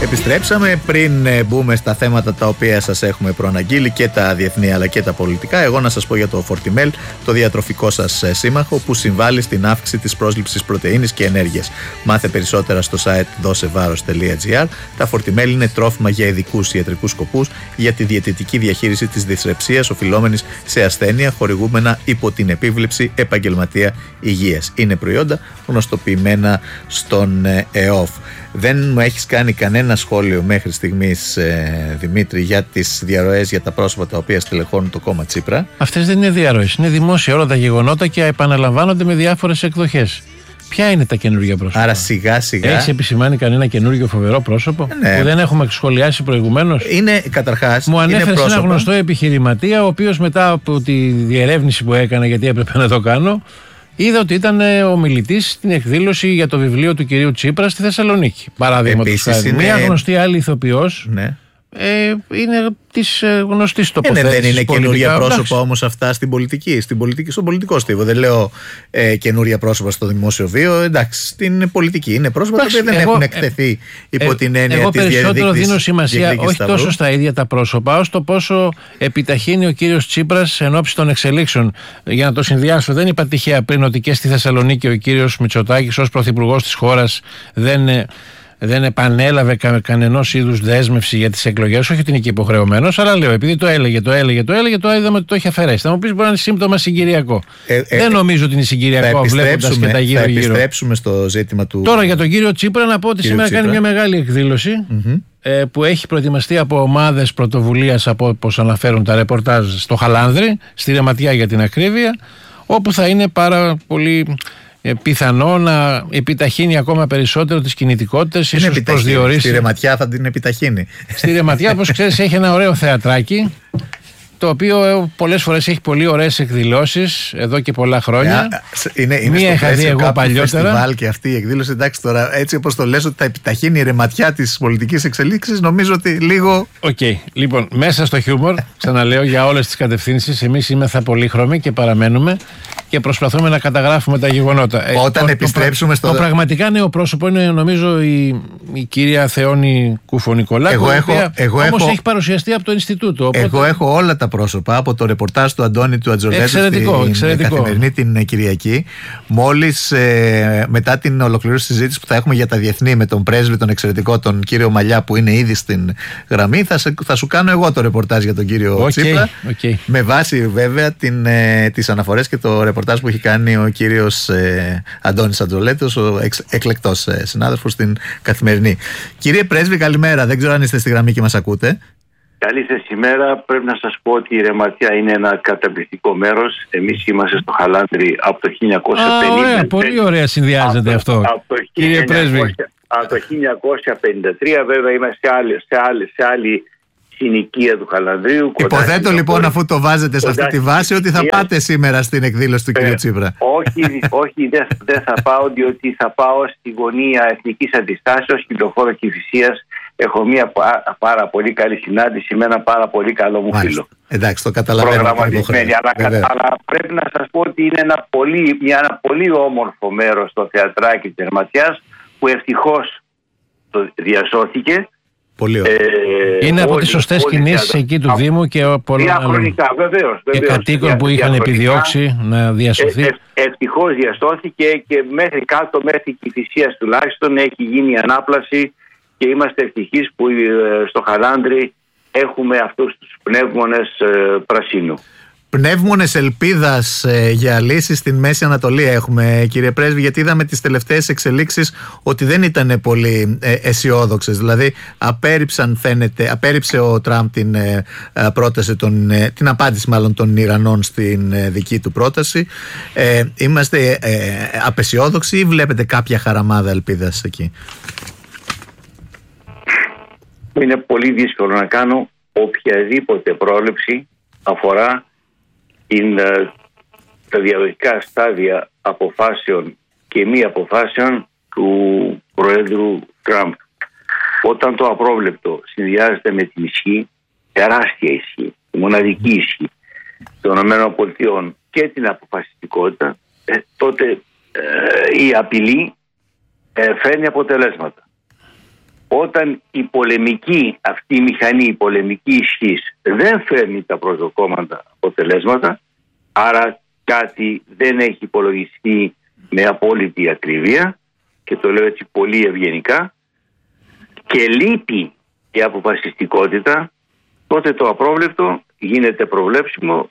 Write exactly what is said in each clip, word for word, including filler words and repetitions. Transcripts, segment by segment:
Επιστρέψαμε. Πριν μπούμε στα θέματα τα οποία σας έχουμε προαναγγείλει, και τα διεθνή αλλά και τα πολιτικά, εγώ να σας πω για το Fortimel, το διατροφικό σας σύμμαχο που συμβάλλει στην αύξηση της πρόσληψης πρωτεΐνης και ενέργειας. Μάθε περισσότερα στο site δώσεβάρος τελεία gr. Τα Fortimel είναι τρόφιμα για ειδικούς ιατρικούς σκοπούς για τη διαιτητική διαχείριση της δυσρεψίας οφειλόμενης σε ασθένεια, χορηγούμενα υπό την επίβλεψη επαγγελματία υγείας. Είναι προϊόντα γνωστοποιημένα στον ΕΟΦ. Δεν μου έχεις κάνει κανένα σχόλιο μέχρι στιγμής, ε, Δημήτρη, για τις διαρροές για τα πρόσωπα τα οποία στελεχώνουν το κόμμα Τσίπρα. Αυτές δεν είναι διαρροές, είναι δημόσια όλα τα γεγονότα και επαναλαμβάνονται με διάφορες εκδοχές. Ποια είναι τα καινούργια πρόσωπα? Άρα σιγά σιγά. Έχεις επισημάνει κανένα καινούργιο φοβερό πρόσωπο ναι. που δεν έχουμε σχολιάσει προηγουμένως? Είναι καταρχάς. Μου ανέφερε ένα γνωστό επιχειρηματία, ο οποίος μετά από τη διερεύνηση που έκανε, γιατί έπρεπε να το κάνω, είδα ότι ήταν ο μιλητής στην εκδήλωση για το βιβλίο του κυρίου Τσίπρα στη Θεσσαλονίκη. Παραδείγματος χάρη. Είναι... Μια γνωστή άλλη ηθοποιός. Ναι. Ε, είναι της γνωστής τοποθέτησης. Ε, ναι, δεν είναι καινούρια πρόσωπα όμως αυτά στην πολιτική, στην πολιτική, στον πολιτικό στίβο. Δεν λέω ε, καινούρια πρόσωπα στο δημόσιο βίο. Εντάξει, στην πολιτική είναι πρόσωπα τα οποία δεν εγώ, έχουν εκτεθεί ε, υπό ε, την έννοια εγώ της διαδίκτυσης. Εγώ περισσότερο δίνω σημασία όχι σταυρού. τόσο στα ίδια τα πρόσωπα, όσο το πόσο επιταχύνει ο κύριος Τσίπρας εν ώψη των εξελίξεων. Για να το συνδυάσω, δεν είπα τυχαία πριν ότι και στη Θεσσαλονίκη ο κύριος Μητσοτάκης ως πρωθυπουργός της χώρας δεν. Δεν επανέλαβε κα, κανενός είδους δέσμευση για τις εκλογές, όχι ότι είναι και υποχρεωμένος, αλλά λέω επειδή το έλεγε, το έλεγε, το έλεγε, τώρα είδαμε ότι το έχει αφαιρέσει. Θα μου πεις μπορεί να είναι σύμπτωμα συγκυριακό. Ε, ε, δεν νομίζω ότι είναι συγκυριακό βλέποντας και τα γύρω-γύρω. Θα επιστρέψουμε στο ζήτημα του. Τώρα για τον κύριο Τσίπρα να πω ότι σήμερα Τσίπρα. κάνει μια μεγάλη εκδήλωση mm-hmm. ε, που έχει προετοιμαστεί από ομάδες πρωτοβουλίας, από όπως αναφέρουν τα ρεπορτάζ, στο Χαλάνδρη, στη Ρεματιά για την ακρίβεια, όπου θα είναι πάρα πολύ. Πιθανό να επιταχύνει ακόμα περισσότερο τις κινητικότητες, ίσως προσδιορίσει. Στη Ρεματιά θα την επιταχύνει. Στη Ρεματιά, όπως ξέρεις, έχει ένα ωραίο θεατράκι, το οποίο πολλές φορές έχει πολύ ωραίες εκδηλώσεις εδώ και πολλά χρόνια. Είναι, είναι Μία είχα δει εγώ παλιότερα. Φεστιβάλ και αυτή η εκδήλωση, εντάξει τώρα, έτσι όπως το λες ότι θα επιταχύνει η Ρεματιά της πολιτικής εξελίξης, νομίζω ότι λίγο. Οκ. Okay. Λοιπόν, μέσα στο χιούμορ, ξαναλέω για όλες τις κατευθύνσεις, εμείς είμεθα πολύχρωμοι και παραμένουμε και προσπαθούμε να καταγράφουμε τα γεγονότα. Όταν ε, το, επιστρέψουμε το, στο. Το πραγματικά νέο πρόσωπο είναι, νομίζω, η, η κυρία Θεόνη Κουφο-Νικολάκου, η οποία όμως έχω... έχει παρουσιαστεί από το Ινστιτούτο. Οπότε... Εγώ έχω όλα τα πρόσωπα από το ρεπορτάζ του Αντώνη του Ατζολέτου στην Καθημερινή την Κυριακή. Μόλις ε, μετά την ολοκλήρωση της συζήτηση που θα έχουμε για τα διεθνή με τον πρέσβη, τον εξαιρετικό, τον κύριο Μαλιά, που είναι ήδη στην γραμμή, θα, σε, θα σου κάνω εγώ το ρεπορτάζ για τον κύριο okay, Τσίπρα. Okay. Με βάση βέβαια την, ε, τις αναφορές και το ρεπορτάζ που έχει κάνει ο κύριος ε, Αντώνης Ατζολέτος, ο εξ, εκλεκτός ε, συνάδελφος στην Καθημερινή. Κύριε πρέσβη, καλημέρα. Δεν ξέρω αν είστε στη γραμμή και μας ακούτε. Καλή σας ημέρα. Πρέπει να σας πω ότι η Ρεματιά είναι ένα καταπληκτικό μέρος. Εμείς είμαστε στο Χαλάνδρη από το χίλια εννιακόσια πενήντα. Α, ωραία, πολύ ωραία συνδυάζεται από, αυτό. Από το κύριε πρέσβη. Από το χίλια εννιακόσια πενήντα τρία βέβαια είμαστε σε άλλη, σε άλλη, σε άλλη συνοικία του Χαλανδρίου. Υποθέτω λοιπόν χώρες, αφού το βάζετε σε αυτή τη βάση ότι θα πάτε σήμερα στην εκδήλωση του ε, κ. Τσίπρα. Όχι, όχι δεν δε θα πάω, διότι θα πάω στη γωνία Εθνικής Αντιστάσεως, Κυκλοφόρο Κηφισίας. Έχω μια πάρα, πάρα πολύ καλή συνάντηση με ένα πάρα πολύ καλό μου Μάλιστα. φίλο. Εντάξει, το καταλαβαίνω. Προγραμματισμένη, αλλά, αλλά πρέπει να σας πω ότι είναι ένα πολύ, μια, ένα πολύ όμορφο μέρος στο θεατράκι της Ρεματιάς που ευτυχώς το διασώθηκε. Πολύ ωραία. Ε, είναι από τις σωστές κινήσεις εκεί του Δήμου και πολλών άλλων και κατοίκων που είχαν επιδιώξει να διασωθεί. Ε, ε, ευτυχώς διασώθηκε και μέχρι κάτω, μέχρι Κηφισίας τουλάχιστον, έχει γίνει ανάπλαση και είμαστε ευτυχείς που ε, στο Χαλάνδρη έχουμε αυτούς τους πνεύμονες ε, πρασίνου. Πνεύμονες ελπίδας ε, για λύσεις στην Μέση Ανατολή έχουμε, κύριε πρέσβη, γιατί είδαμε τις τελευταίες εξελίξεις ότι δεν ήταν πολύ ε, αισιόδοξες. Δηλαδή απέρριψαν, φαίνεται, απέρριψε ο Τραμπ την ε, πρόταση, των, ε, την απάντηση μάλλον των Ιρανών στην ε, δική του πρόταση. Ε, είμαστε ε, απεσιόδοξοι ή βλέπετε κάποια χαραμάδα ελπίδας εκεί? Είναι πολύ δύσκολο να κάνω οποιαδήποτε πρόληψη αφορά την, τα διαδοχικά στάδια αποφάσεων και μη αποφάσεων του Προέδρου Τραμπ. Όταν το απρόβλεπτο συνδυάζεται με την ισχύ, τεράστια ισχύ, τη μοναδική ισχύ των ΗΠΑ και την αποφασιστικότητα, ε, τότε ε, η απειλή ε, φέρνει αποτελέσματα. όταν η πολεμική, αυτή η μηχανή, η πολεμική ισχύς δεν φέρνει τα προσδοκόμενα αποτελέσματα, άρα κάτι δεν έχει υπολογιστεί με απόλυτη ακρίβεια, και το λέω έτσι πολύ ευγενικά, και λείπει η αποφασιστικότητα, τότε το απρόβλεπτο γίνεται προβλέψιμο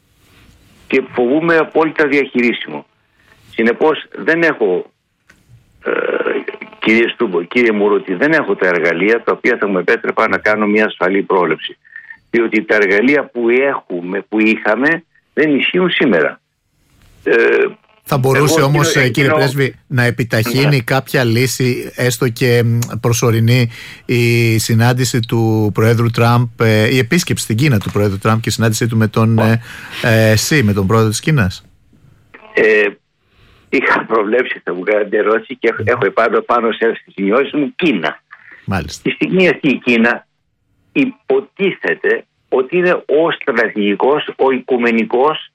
και φοβούμε απόλυτα διαχειρίσιμο. Συνεπώς δεν έχω, ε, κύριε Στούμπο, κύριε Μουρούτη, δεν έχω τα εργαλεία τα οποία θα μου επέτρεπαν να κάνω μια ασφαλή πρόβλεψη. Διότι τα εργαλεία που έχουμε, που είχαμε, δεν ισχύουν σήμερα. Ε, Θα μπορούσε εγώ, όμως, κύριε, κύριε εκείνο... Πρέσβη, να επιταχύνει ναι. κάποια λύση, έστω και προσωρινή, η συνάντηση του Προέδρου Τραμπ, η επίσκεψη στην Κίνα του Προέδρου Τραμπ και η συνάντησή του με τον ε, ΣΥ, με τον Πρόεδρο της Κίνας. Ε, είχα προβλέψει, θα μου κάνετε ερώτηση και έχω πάνω, πάνω σε στις σημειώσεις μου Κίνα. Μάλιστα. Στη στιγμή αυτή η Κίνα υποτίθεται ότι είναι ο στρατηγικός, ο οικουμενικός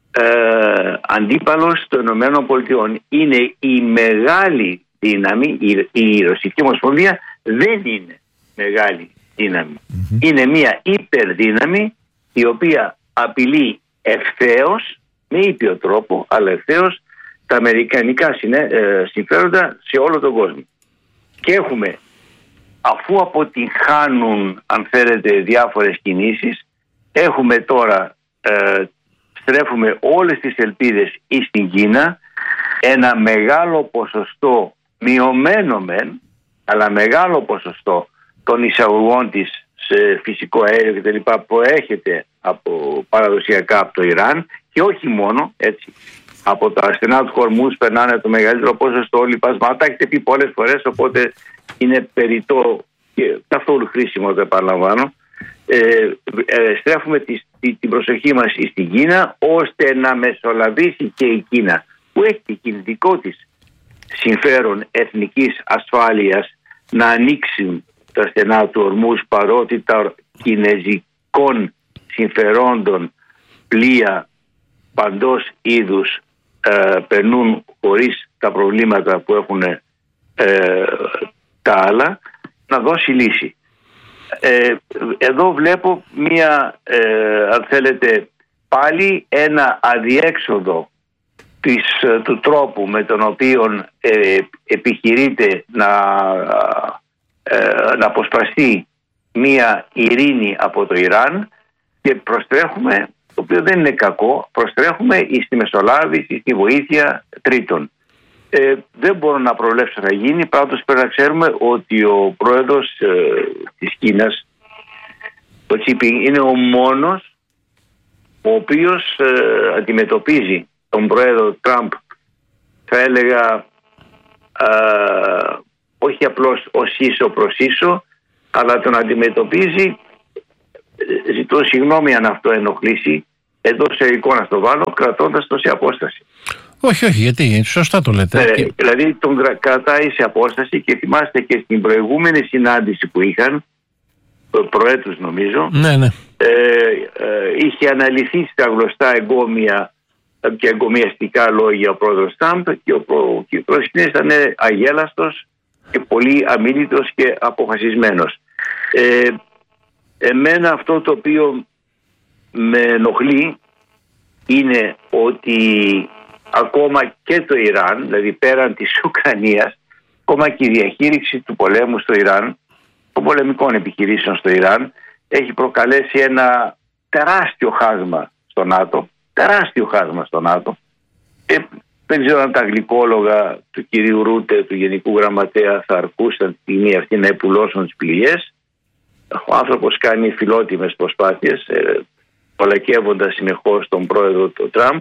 ε, αντίπαλος των Ηνωμένων Πολιτειών. Είναι η μεγάλη δύναμη, η, η Ρωσική Ομοσπονδία δεν είναι μεγάλη δύναμη. Mm-hmm. Είναι μια υπερδύναμη η οποία απειλεί ευθέως, με ήπιο τρόπο, αλλά ευθέως τα αμερικανικά συμφέροντα σε όλο τον κόσμο. Και έχουμε, αφού αποτυγχάνουν, αν θέλετε, διάφορες κινήσεις, έχουμε τώρα, ε, στρέφουμε όλες τις ελπίδες εις στην Κίνα, ένα μεγάλο ποσοστό, μειωμένο μεν, αλλά μεγάλο ποσοστό των εισαγωγών της σε φυσικό αέριο κτλ. Προέρχεται από, παραδοσιακά από το Ιράν, και όχι μόνο, έτσι. Από τα στενά του Χορμούς περνάνε το μεγαλύτερο ποσοστό λιπασμάτων. Τα έχετε πει πολλές φορές, οπότε είναι περιττό και καθόλου χρήσιμο, το επαναλαμβάνω. Ε, ε, στρέφουμε τη, τη, την προσοχή μας στην Κίνα, ώστε να μεσολαβήσει και η Κίνα, που έχει εκείνη δικό της συμφέρον εθνικής ασφάλειας, να ανοίξουν τα στενά του Ορμούς, παρότι τα κινέζικων συμφερόντων πλοία παντός είδους ε, περνούν χωρίς τα προβλήματα που έχουν ε, τα άλλα, να δώσει λύση. Ε, εδώ βλέπω μία, ε, αν θέλετε, πάλι ένα αδιέξοδο της, του τρόπου με τον οποίο ε, επιχειρείται να, ε, να αποσπαστεί μία ειρήνη από το Ιράν, και προστρέχουμε, το οποίο δεν είναι κακό, προστρέχουμε στη μεσολάβηση, στη βοήθεια τρίτων. Ε, δεν μπορώ να προβλέψω θα γίνει, πάντως πρέπει να ξέρουμε ότι ο πρόεδρος ε, της Κίνας, ο Τσίπινγκ, είναι ο μόνος ο οποίος ε, αντιμετωπίζει τον πρόεδρο Τραμπ, θα έλεγα, ε, όχι απλώς ως ίσο προς ίσο, αλλά τον αντιμετωπίζει, ζητώ συγγνώμη αν αυτό ενοχλήσει, εδώ σε εικόνα στο βάλω, κρατώντας το σε απόσταση. Όχι, όχι, γιατί σωστά το λέτε. Ε, και... Δηλαδή τον κρατάει σε απόσταση, και θυμάστε και στην προηγούμενη συνάντηση που είχαν, προέτους νομίζω, ναι, ναι. Ε, ε, είχε αναλυθεί στα γνωστά εγκόμια και εγκομιαστικά λόγια ο πρόεδρος Τραμπ, και ο πρόεδρος ήταν αγέλαστος και πολύ αμίλητος και αποφασισμένος. Ε, εμένα αυτό το οποίο με ενοχλεί είναι ότι ακόμα και το Ιράν, δηλαδή πέραν της Ουκρανίας, ακόμα και η διαχείριση του πολέμου στο Ιράν, των πολεμικών επιχειρήσεων στο Ιράν, έχει προκαλέσει ένα τεράστιο χάσμα στο ΝΑΤΟ, τεράστιο χάσμα στο ΝΑΤΟ. Ε, δεν ξέρω αν τα γλυκόλογα του κυρίου Ρούτε, του Γενικού Γραμματέα, θα αρκούσαν τη στιγμή αυτή να επουλώσουν τις πληγές. Ο άνθρωπος κάνει φιλότιμες προσπάθειες, ε, πολλακεύοντας συνεχώς τον πρόεδρο του Τραμπ,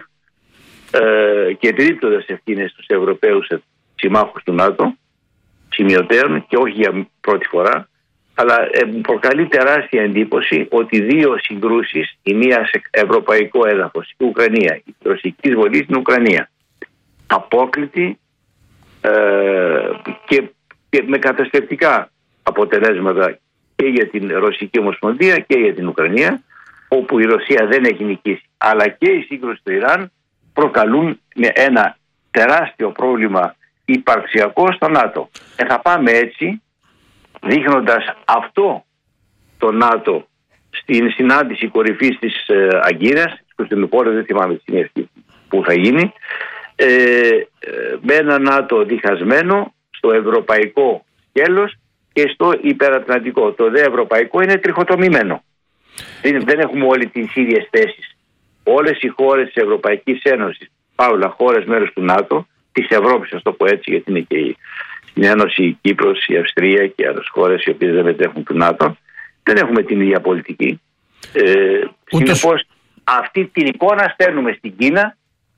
ε, και τρίπτοντας ευθύνες στους Ευρωπαίους συμμάχους του ΝΑΤΟ, σημειωτέων, και όχι για πρώτη φορά. Αλλά ε, προκαλεί τεράστια εντύπωση ότι δύο συγκρούσεις, η μία σε ευρωπαϊκό έδαφος, η Ουκρανία, η ρωσική εισβολή στην Ουκρανία, απόκλητη ε, και, και με καταστρεπτικά αποτελέσματα και για την Ρωσική Ομοσπονδία και για την Ουκρανία, όπου η Ρωσία δεν έχει νικήσει, αλλά και η σύγκρουση του Ιράν, προκαλούν ένα τεράστιο πρόβλημα υπαρξιακό στο ΝΑΤΟ. Ε, θα πάμε έτσι δείχνοντας αυτό το ΝΑΤΟ στην συνάντηση κορυφής της ε, Αγκύρας, της Κωνσταντινούπολης, δεν θυμάμαι τη στιγμή που θα γίνει, ε, ε, με ένα ΝΑΤΟ διχασμένο στο ευρωπαϊκό σκέλος και στο υπερατλαντικό. Το δε ευρωπαϊκό είναι τριχοτομημένο. Δεν, δεν έχουμε όλοι τις ίδιες θέσεις. Όλες οι χώρες της Ευρωπαϊκής Ένωσης, παύλα χώρες μέρους του ΝΑΤΟ, της Ευρώπης, ας το πω έτσι, γιατί είναι και η, στην Ένωση η Κύπρος, η Αυστρία και άλλες χώρες οι οποίες δεν μετέχουν του ΝΑΤΟ, δεν έχουμε την ίδια πολιτική. Ε, Ούτως... Συνεπώς, αυτή την εικόνα στέλνουμε στην Κίνα,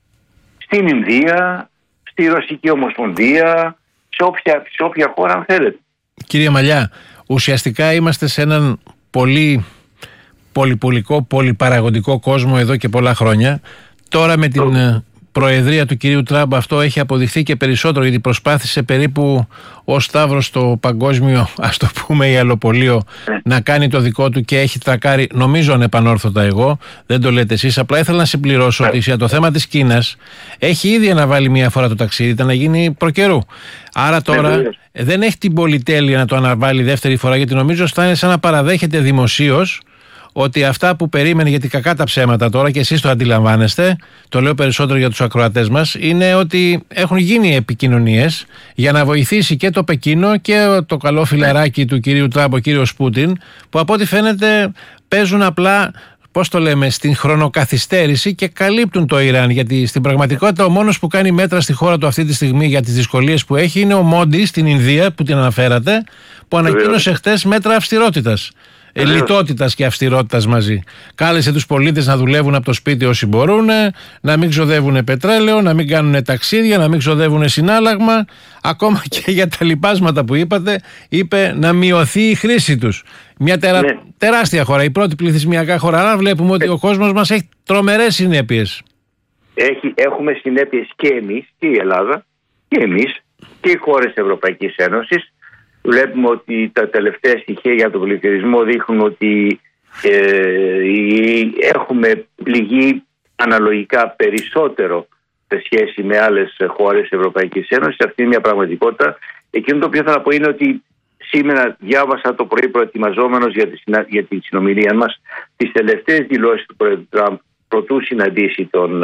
στην Ινδία, στη Ρωσική Ομοσπονδία, σε όποια, σε όποια χώρα αν θέλετε. Κύριε Μαλιά, ουσιαστικά είμαστε σε έναν πολύ πολυπολικό, πολυπαραγωγικό κόσμο εδώ και πολλά χρόνια. Τώρα με την το... προεδρία του κυρίου Τραμπ αυτό έχει αποδειχθεί και περισσότερο, γιατί προσπάθησε περίπου ως Σταύρος στο παγκόσμιο, ας το πούμε, ιαλοπολείο ναι. να κάνει το δικό του και έχει τρακάρει, νομίζω ανεπανόρθωτα εγώ, δεν το λέτε εσείς. Απλά ήθελα να συμπληρώσω ότι για το θέμα της Κίνας έχει ήδη αναβάλει μία φορά το ταξίδι, ήταν να γίνει προκαιρού. Άρα τώρα ναι, δεν έχει την πολυτέλεια να το αναβάλει δεύτερη φορά, γιατί νομίζω θα είναι σαν να παραδέχεται δημοσίως ότι αυτά που περίμενε, γιατί κακά τα ψέματα τώρα και εσείς το αντιλαμβάνεστε, το λέω περισσότερο για τους ακροατές μας, είναι ότι έχουν γίνει επικοινωνίες για να βοηθήσει και το Πεκίνο και το καλό φιλαράκι του κυρίου Τραμπ, ο κύριος Πούτιν, που από ό,τι φαίνεται παίζουν απλά, πώς το λέμε, στην χρονοκαθυστέρηση και καλύπτουν το Ιράν. Γιατί στην πραγματικότητα ο μόνος που κάνει μέτρα στη χώρα του αυτή τη στιγμή για τις δυσκολίες που έχει είναι ο Μόντι στην Ινδία, που την αναφέρατε, που ανακοίνωσε χτες μέτρα αυστηρότητας. Ε, λιτότητας και αυστηρότητας μαζί. Κάλεσε τους πολίτες να δουλεύουν από το σπίτι όσοι μπορούν, να μην ξοδεύουν πετρέλαιο, να μην κάνουν ταξίδια, να μην ξοδεύουν συνάλλαγμα. Ακόμα και για τα λοιπάσματα που είπατε, είπε να μειωθεί η χρήση τους. Μια τερα... ναι. τεράστια χώρα, η πρώτη πληθυσμιακά χώρα. Άρα βλέπουμε ότι ε... ο κόσμος μας έχει τρομερές συνέπειες. Έχει, έχουμε συνέπειες και εμείς, και η Ελλάδα, και εμείς, και οι χώρες της Ευρωπαϊκής Ένωσης. Βλέπουμε ότι τα τελευταία στοιχεία για τον πληθυρισμό δείχνουν ότι ε, έχουμε πληγεί αναλογικά περισσότερο σε σχέση με άλλες χώρες της Ευρωπαϊκής Ένωσης. Αυτή είναι μια πραγματικότητα. Εκείνο το οποίο θα να πω είναι ότι σήμερα διάβασα το πρωί προετοιμαζόμενος για τη, συνα... για τη συνομιλία μας τις τελευταίες δηλώσεις του Πρόεδρου Τραμπ προτού συναντήσει τον,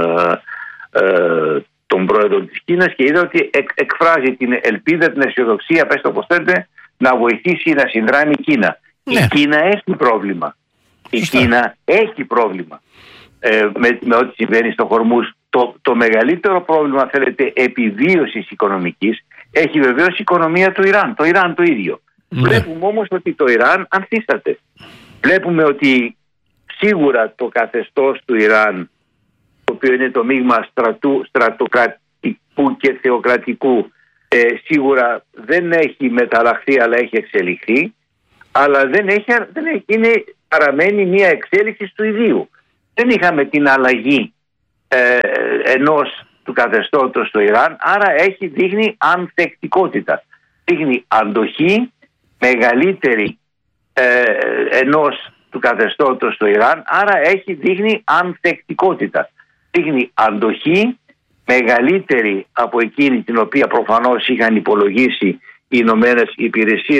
ε, τον Πρόεδρο της Κίνας και είδα ότι εκ, εκφράζει την ελπίδα, την αισιοδοξία, πες το πώς θέλετε, να βοηθήσει να συνδράμει η Κίνα. Ναι. Η Κίνα έχει πρόβλημα. Η Ιστά. Κίνα έχει πρόβλημα ε, με, με ό,τι συμβαίνει στο Χορμούζ. Το, το μεγαλύτερο πρόβλημα, θέλετε, επιβίωσης οικονομικής έχει βεβαίως η οικονομία του Ιράν. Το Ιράν το ίδιο. Ναι. Βλέπουμε όμως ότι το Ιράν ανθίσταται. Βλέπουμε ότι σίγουρα το καθεστώς του Ιράν, το οποίο είναι το μείγμα στρατού, στρατοκρατικού και θεοκρατικού, ε, σίγουρα δεν έχει μεταλλαχθεί αλλά έχει εξελιχθεί, αλλά δεν έχει, δεν έχει, είναι, παραμένει μια εξέλιξη του ιδίου. Δεν είχαμε την αλλαγή ε, ενός του καθεστώτος στο Ιράν, άρα έχει, δείχνει ανθεκτικότητα. Δείχνει αντοχή μεγαλύτερη ε, ενός του καθεστώτος στο Ιράν, άρα έχει, δείχνει ανθεκτικότητα. Δείχνει αντοχή μεγαλύτερη από εκείνη την οποία προφανώς είχαν υπολογίσει οι Ηνωμένες Υπηρεσίες